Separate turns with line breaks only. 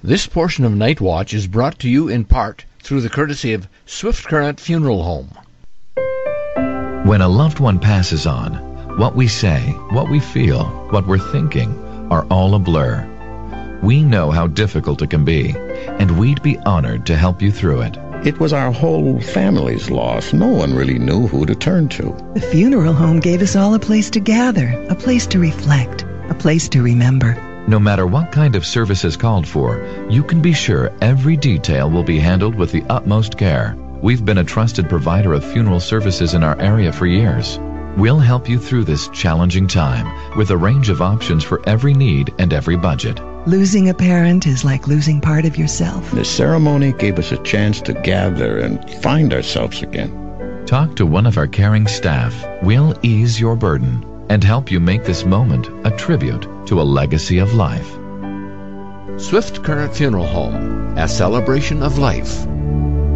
This portion of Night Watch is brought to you in part through the courtesy of Swift Current Funeral Home.
When a loved one passes on, what we say, what we feel, what we're thinking are all a blur. We know how difficult it can be, and we'd be honored to help you through it.
It was our whole family's loss. No one really knew who to turn to.
The funeral home gave us all a place to gather, a place to reflect, a place to remember.
No matter what kind of service is called for, you can be sure every detail will be handled with the utmost care. We've been a trusted provider of funeral services in our area for years. We'll help you through this challenging time with a range of options for every need and every budget.
Losing a parent is like losing part of yourself.
The ceremony gave us a chance to gather and find ourselves again.
Talk to one of our caring staff. We'll ease your burden and help you make this moment a tribute to a legacy of life.
Swift Current Funeral Home, a celebration of life.